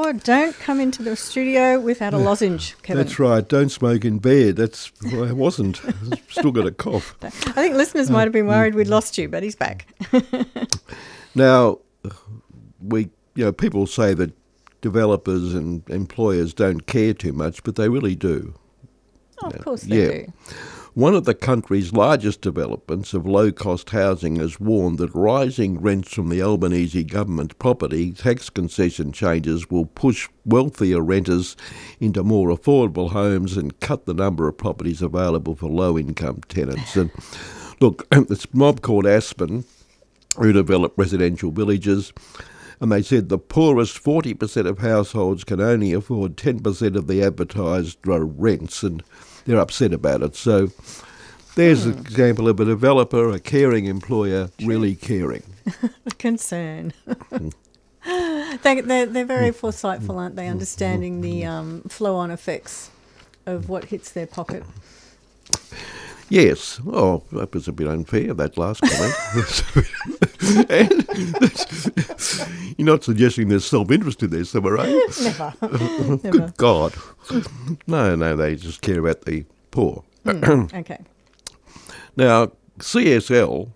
sure don't come into the studio without a lozenge, Kevin. That's right. Don't smoke in bed. That's why I wasn't. Still got a cough. I think listeners might have been worried we'd lost you, but he's back. Now, people say that developers and employers don't care too much, but they really do. Oh, of course they do. One of the country's largest developments of low-cost housing has warned that rising rents from the Albanese government property tax concession changes will push wealthier renters into more affordable homes and cut the number of properties available for low-income tenants. And look, this mob called Aspen, who developed residential villages, and they said the poorest 40% of households can only afford 10% of the advertised rents, and they're upset about it. So there's an example of a developer, a caring employer, really caring. A concern. They're very foresightful, aren't they, understanding the flow-on effects of what hits their pocket. Yes. Oh, that was a bit unfair, that last comment. And you're not suggesting there's self-interest in this, am I right? Never. Good God. No, they just care about the poor. Okay. Now, CSL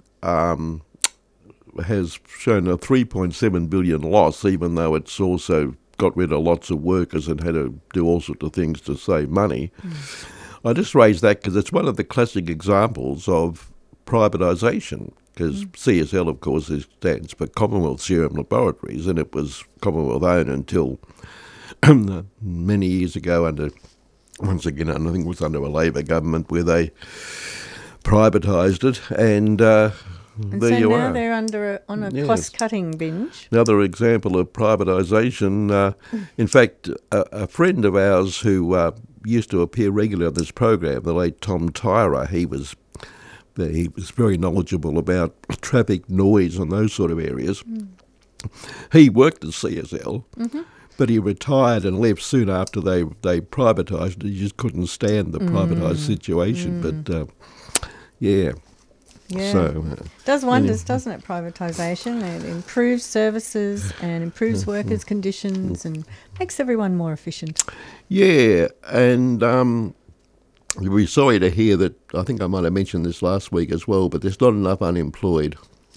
has shown a $3.7 billion loss, even though it's also got rid of lots of workers and had to do all sorts of things to save money. I just raised that because it's one of the classic examples of privatisation, because CSL, of course, stands for Commonwealth Serum Laboratories, and it was Commonwealth-owned until many years ago I think it was under a Labor government where they privatised it, and there so you now are. They're on a cost-cutting binge. Another example of privatisation. In fact, a friend of ours who used to appear regularly on this program, the late Tom Tyra, he was very knowledgeable about traffic noise and those sort of areas. He worked at CSL, but he retired and left soon after they privatised it. He just couldn't stand the privatised situation. But yeah. So, does wonders, doesn't it, privatisation? It improves services and improves workers' conditions and makes everyone more efficient. Yeah, and you'll be sorry to hear that, I think I might have mentioned this last week as well, but there's not enough unemployed.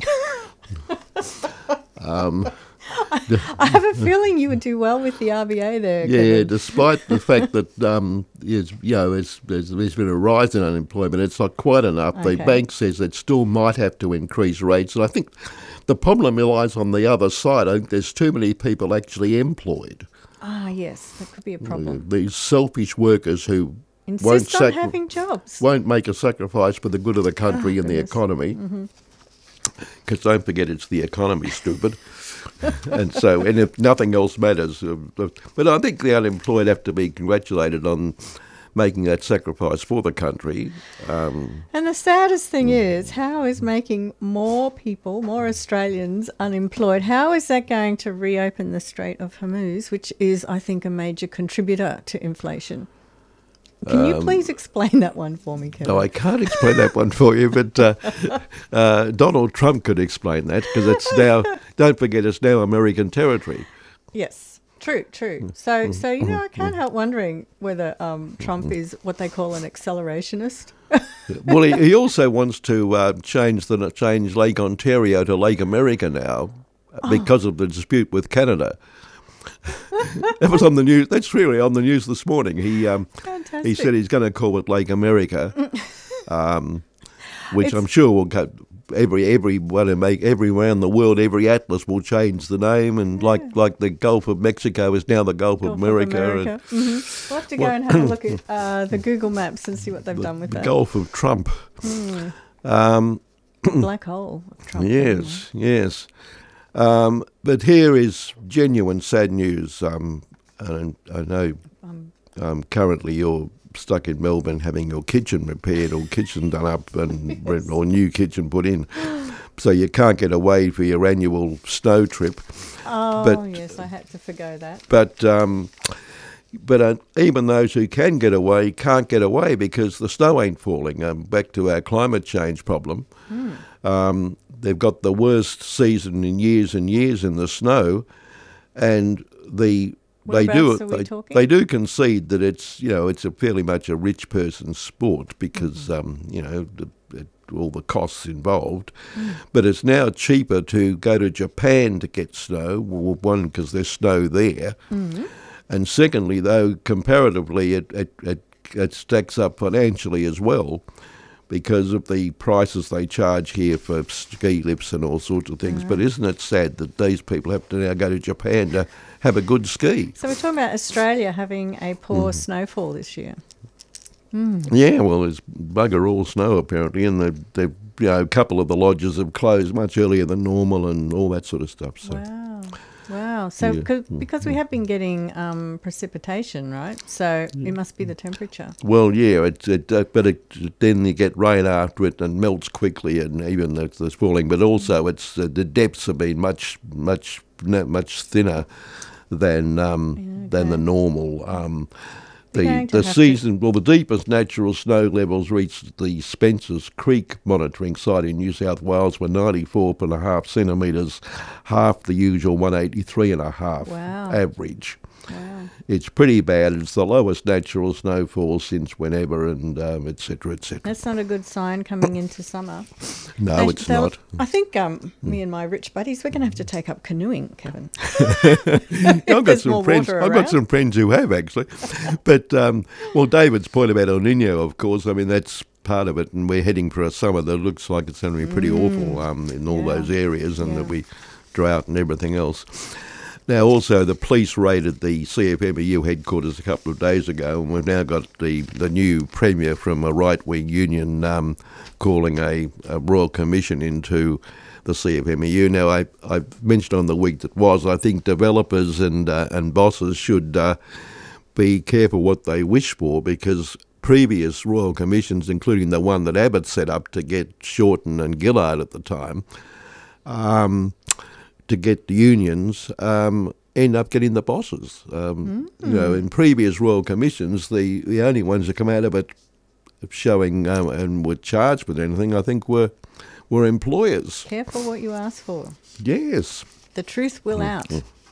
I have a feeling you would do well with the RBA there, Yeah, Kevin. despite the fact that there's been a rise in unemployment, it's not quite enough. Okay. The bank says it still might have to increase rates, and I think the problem lies on the other side. I think there's too many people actually employed. Ah, yes, that could be a problem. These selfish workers who Insist on having jobs. won't make a sacrifice for the good of the country and the economy. Because don't forget, it's the economy, stupid. And if nothing else matters. But I think the unemployed have to be congratulated on making that sacrifice for the country. And the saddest thing is, how is making more people, more Australians unemployed, how is that going to reopen the Strait of Hormuz, which is, I think, a major contributor to inflation? Can you please explain that one for me, Kevin? No, I can't explain that one for you, but Donald Trump could explain that, because it's now, don't forget, it's now American territory. Yes, true. So I can't help wondering whether Trump is what they call an accelerationist. Well, he also wants to change Lake Ontario to Lake America now because of the dispute with Canada. That was on the news. That's really on the news this morning. He said he's going to call it Lake America, which I'm sure will cut everyone around the world. Every atlas will change the name, and like the Gulf of Mexico is now the Gulf of America. We'll have to go and have a look at the Google Maps and see what they've done with that. Gulf of Trump. Black hole of Trump. Yes. But here is genuine sad news. And I know currently you're stuck in Melbourne having your kitchen repaired or kitchen done up and or new kitchen put in. So you can't get away for your annual snow trip. Oh, yes, I had to forgo that. But even those who can get away can't get away because the snow ain't falling. Back to our climate change problem. They've got the worst season in years and years in the snow, and they Whereabouts are we talking? they do concede that it's it's a fairly much a rich person's sport because all the costs involved, but it's now cheaper to go to Japan to get snow. Well, one, because there's snow there, and secondly, though, comparatively, it stacks up financially as well, because of the prices they charge here for ski lifts and all sorts of things. But isn't it sad that these people have to now go to Japan to have a good ski? So we're talking about Australia having a poor snowfall this year. Yeah, well, there's bugger all snow apparently, and a couple of the lodges have closed much earlier than normal and all that sort of stuff. So. Wow. So because we have been getting precipitation, right? So it must be the temperature. Well, yeah, then you get rain after it and melts quickly, and even the falling. But also, it's the depths have been much thinner than the normal. The deepest natural snow levels reached the Spencers Creek monitoring site in New South Wales were 94.5 centimetres, half the usual 183.5 average. Wow. It's pretty bad. It's the lowest natural snowfall since whenever, and et cetera, et cetera. That's not a good sign coming into summer. No, it's not. I think me and my rich buddies, we're going to have to take up canoeing, Kevin. I've got some friends. I've got some friends who have actually, but David's point about El Nino, of course. I mean, that's part of it, and we're heading for a summer that looks like it's going to be pretty awful in all those areas, and there'll be drought and everything else. Now, also, the police raided the CFMEU headquarters a couple of days ago, and we've now got the new premier from a right-wing union calling a royal commission into the CFMEU. Now, I mentioned on the week that was, I think developers and bosses should be careful what they wish for, because previous royal commissions, including the one that Abbott set up to get Shorten and Gillard at the time, to get the unions, end up getting the bosses. In previous royal commissions, the only ones that come out of it showing and were charged with anything, I think, were employers. Careful what you ask for. Yes. The truth will out.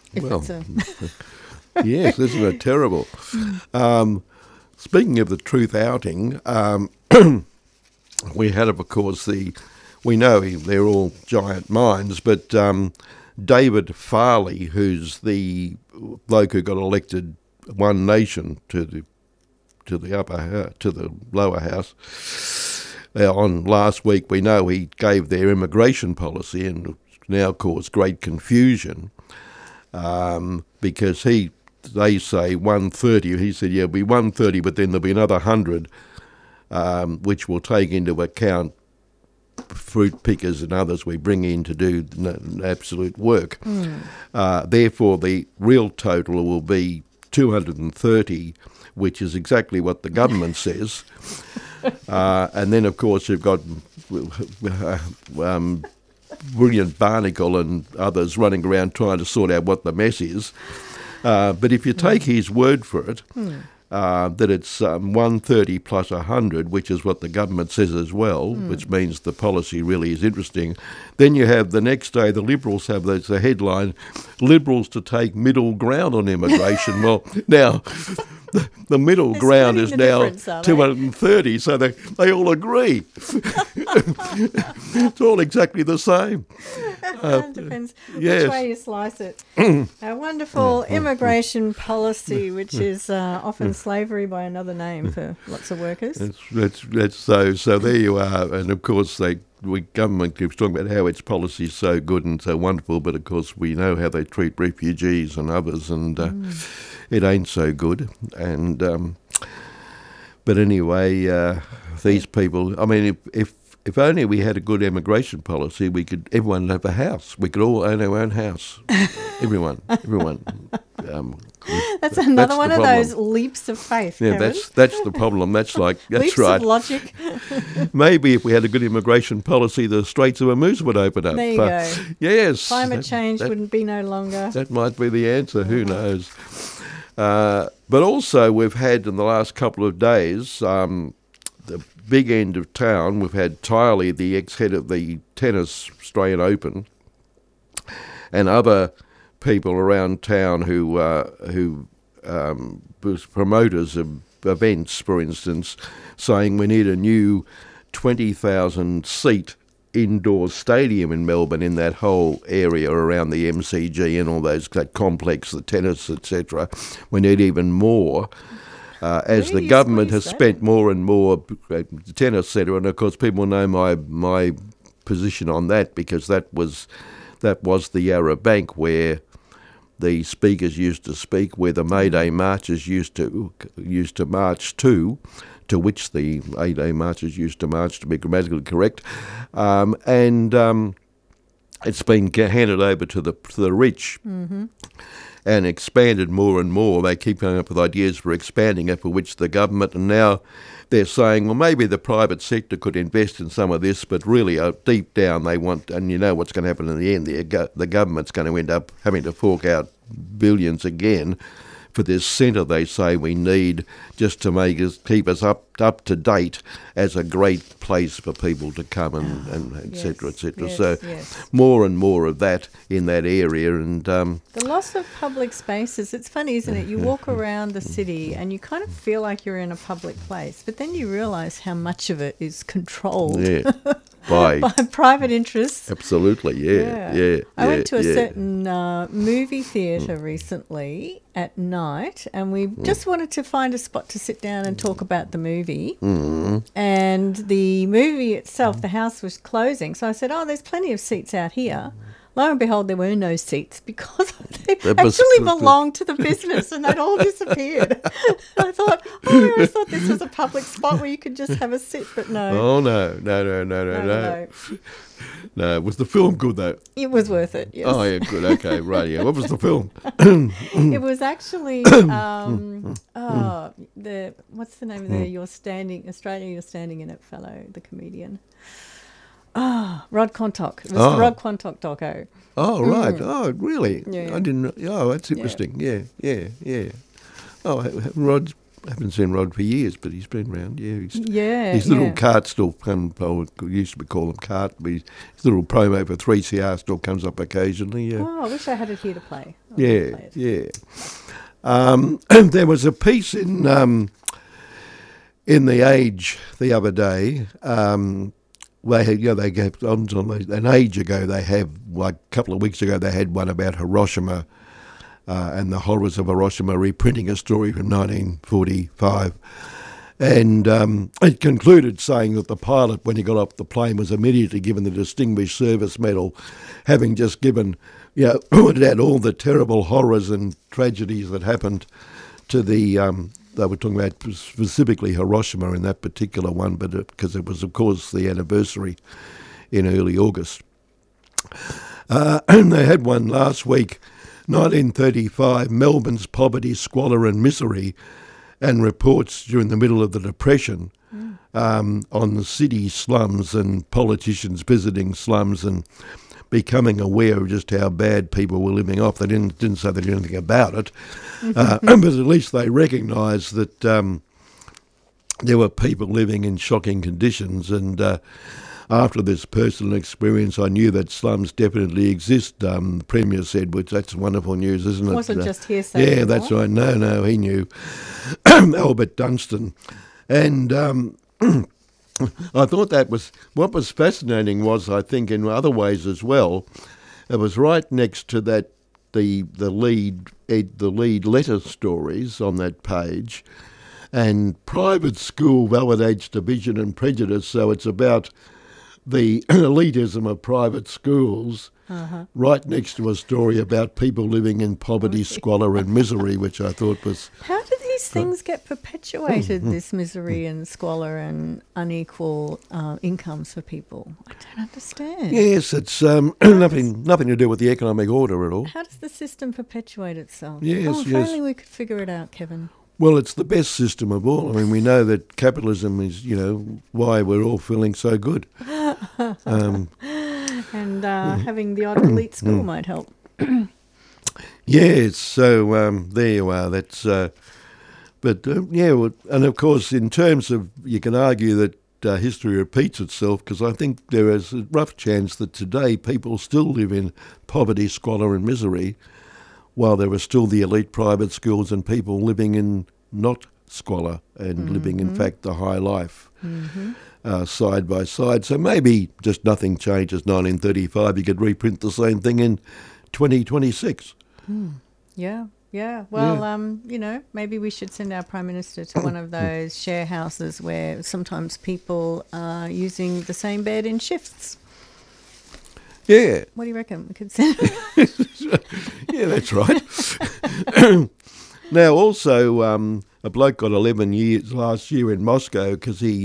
Yes, isn't it terrible? Speaking of the truth outing, we had, of course, we know they're all giant minds, but David Farley, who's the bloke who got elected One Nation to the lower house, on last week, we know he gave their immigration policy, and it's now caused great confusion because they say 130. He said, it'll be 130, but then there'll be another 100, which will take into account fruit pickers and others we bring in to do absolute work. Therefore, the real total will be 230, which is exactly what the government says. And then, of course, you've got Brilliant Barnacle and others running around trying to sort out what the mess is. But if you take his word for it, that it's 130 plus 100, which is what the government says as well, which means the policy really is interesting. Then you have the next day, the Liberals have the headline, Liberals to take middle ground on immigration. Well, now, the middle ground is now 230, so they all agree. It's all exactly the same. It depends which way you slice it. A wonderful immigration policy, which is often slavery by another name for lots of workers. That's so. So there you are. And of course, government keeps talking about how its policy is so good and so wonderful, but of course we know how they treat refugees and others, and it ain't so good. And but anyway, these people. I mean, if only we had a good immigration policy, everyone would have a house. We could all own our own house. Everyone. That's another one of those leaps of faith. Yeah, Kevin. that's the problem. That's leaps right. Of logic. Maybe if we had a good immigration policy, the Straits of Hormuz would open up. There you go. Yes. Climate change wouldn't be no longer. That might be the answer. Who knows? But also, we've had in the last couple of days, the big end of town, we've had Tiley, the ex-head of the Tennis Australian Open, and other people around town who was promoters of events, for instance, saying we need a new 20,000 seat indoor stadium in Melbourne, in that whole area around the MCG and all that complex, the tennis, etc. We need even more. As the government has spent more and more, the tennis centre, and of course people know my position on that, because that was the Yarra Bank where the speakers used to speak, where the May Day marches used to march to which the May Day marches used to march, to be grammatically correct, and it's been handed over to the rich. Mm-hmm. And expanded more and more. They keep coming up with ideas for expanding it, for which the government, and now they're saying, well, maybe the private sector could invest in some of this, but really deep down they want, and you know what's going to happen in the end, the government's going to end up having to fork out billions again for this centre they say we need, just to keep us up to date as a great place for people to come and et cetera, et cetera. Yes, so yes. more and more of that in that area. And the loss of public spaces, it's funny, isn't it? You walk around the city and you kind of feel like you're in a public place, but then you realise how much of it is controlled by private interests. Absolutely, yeah. I went to a certain movie theatre recently at night, and we just wanted to find a spot to sit down and talk about the movie. Mm. And the movie itself, the house was closing, so I said, oh, there's plenty of seats out here. Lo and behold, there were no seats because they actually belonged to the business and they'd all disappeared. I thought, I always thought this was a public spot where you could just have a sit, but no. Oh, no. No, was the film good, though? It was worth it, yes. Oh, yeah, good. Okay, right, yeah. What was the film? It was actually, what's the name of You're Standing in It fellow, the comedian? Rod Quantock. It was the Rod Quantock doco. Oh, right. Oh, really? Yeah. I didn't. Oh, that's interesting. Yeah. Oh, I haven't seen Rod for years, but he's been around. Yeah. His little cart still used to call them cart, but his little promo for 3CR still comes up occasionally. Yeah. Oh, I wish I had it here to play. Yeah. There was a piece in The Age the other day. They gave an age ago. They have, like a couple of weeks ago, they had one about Hiroshima and the horrors of Hiroshima, reprinting a story from 1945, and it concluded saying that the pilot, when he got off the plane, was immediately given the Distinguished Service Medal, having just given, pointed out all the terrible horrors and tragedies that happened to the. They were talking about specifically Hiroshima in that particular one, but because it was, of course, the anniversary in early August. And they had one last week, 1935, Melbourne's poverty, squalor and misery, and reports during the middle of the Depression on the city slums and politicians visiting slums and becoming aware of just how bad people were living off. They didn't say they did anything about it, but at least they recognised that there were people living in shocking conditions. And after this personal experience, I knew that slums definitely exist. The Premier said, which that's wonderful news, isn't it? It wasn't just hearsay. Yeah, that's right. No, he knew. Albert Dunstan. And I thought that was, what was fascinating was, I think, in other ways as well, it was right next to that, the lead letter stories on that page, and private school validates division and prejudice. So it's about the elitism of private schools, right next to a story about people living in poverty, squalor and misery, which I thought was... How do these things get perpetuated, this misery and squalor and unequal incomes for people? I don't understand. Yes, it's nothing to do with the economic order at all. How does the system perpetuate itself? Yes, if only we could figure it out, Kevin. Well, it's the best system of all. I mean, we know that capitalism is, why we're all feeling so good. And having the odd elite school might help. Yes, so there you are. That's, and of course, in terms of, you can argue that history repeats itself, because I think there is a rough chance that today people still live in poverty, squalor and misery. while there are still the elite private schools and people living in not squalor and living, in fact, the high life side by side. So maybe just nothing changes 1935. You could reprint the same thing in 2026. Yeah. Yeah, well, you know, maybe we should send our Prime Minister to one of those share houses where sometimes people are using the same bed in shifts. Yeah. What do you reckon? We could send Yeah, that's right. Now, also, a bloke got 11 years last year in Moscow because he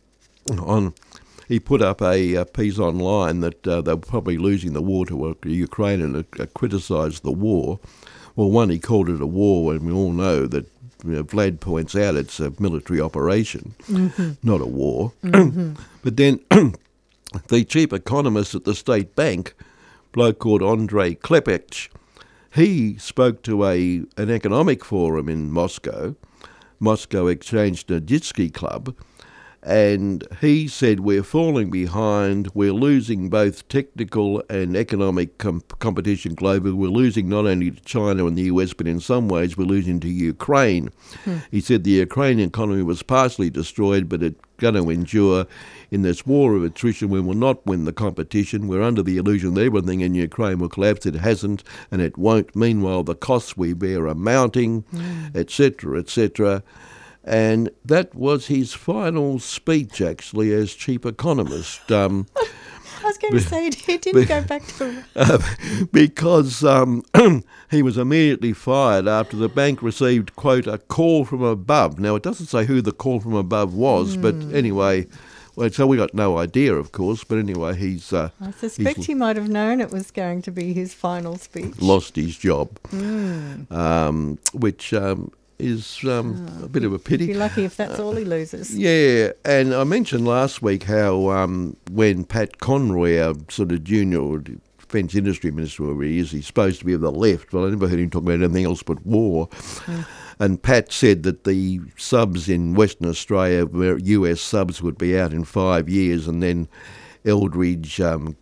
put up a piece online that they were probably losing the war to Ukraine and criticised the war. Well, one, he called it a war, and we all know that Vlad points out it's a military operation, not a war. But then the chief economist at the State Bank, bloke called Andrei Klepech, he spoke to an economic forum in Moscow Exchange Nadzhitsky Club, and he said we're falling behind, we're losing both technical and economic competition globally. We're losing not only to China and the US, but in some ways we're losing to Ukraine. He said the Ukrainian economy was partially destroyed, but it's going to endure in this war of attrition. We will not win the competition. We're under the illusion that everything in Ukraine will collapse. It hasn't, and it won't. Meanwhile, the costs we bear are mounting, etc., etc. And that was his final speech, actually, as chief economist. I was going to say, he didn't go back to... because he was immediately fired after the bank received, quote, a call from above. Now, it doesn't say who the call from above was, but anyway... Well, so we got no idea, of course, but anyway, he's... I suspect he might have known it was going to be his final speech. Lost his job, which... is a bit of a pity. Be lucky if that's all he loses. Yeah, and I mentioned last week how when Pat Conroy, our sort of junior defence industry minister, wherever he is, he's supposed to be of the left. Well, I never heard him talk about anything else but war. And Pat said that the subs in Western Australia, where US subs, would be out in 5 years, and then Eldridge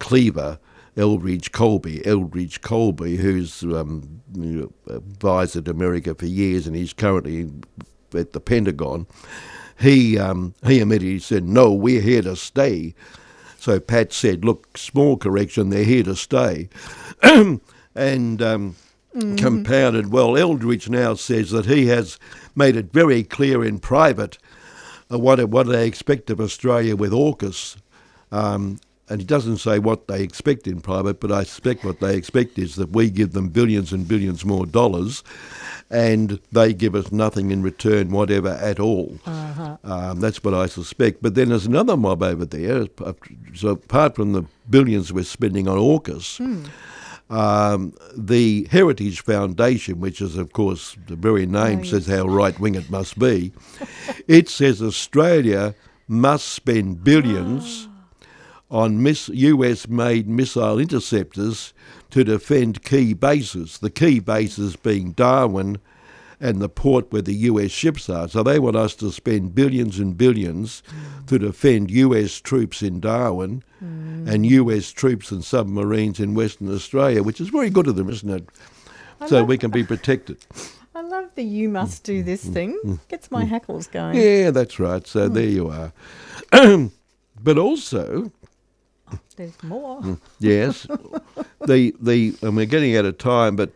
Colby, who's advised America for years, and he's currently at the Pentagon, he immediately said, no, we're here to stay. So Pat said, look, small correction, they're here to stay. And compounded, well, Eldridge now says that he has made it very clear in private what they expect of Australia with AUKUS. And he doesn't say what they expect in private, but I suspect what they expect is that we give them billions and billions more dollars, and they give us nothing in return, whatever, at all. That's what I suspect. But then there's another mob over there. So apart from the billions we're spending on AUKUS, the Heritage Foundation, which is, of course, the very name says how right-wing it must be, it says Australia must spend billions on US-made missile interceptors to defend key bases, the key bases being Darwin and the port where the US ships are. So they want us to spend billions and billions to defend US troops in Darwin and US troops and submarines in Western Australia, which is very good of them, isn't it? So we can be protected. I love the you must do this thing. Gets my hackles going. Yeah, that's right. So there you are. But also... There's more. Yes. And we're getting out of time, but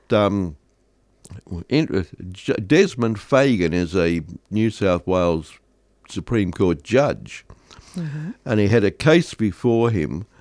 Desmond Fagan is a New South Wales Supreme Court judge, and he had a case before him